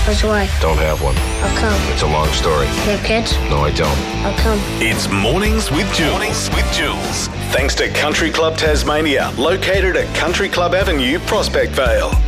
Where's your wife? Don't have one. How come? It's a long story. You have kids? No, I don't. How come? It's Mornings with Jules. Thanks to Country Club Tasmania, located at Country Club Avenue, Prospect Vale.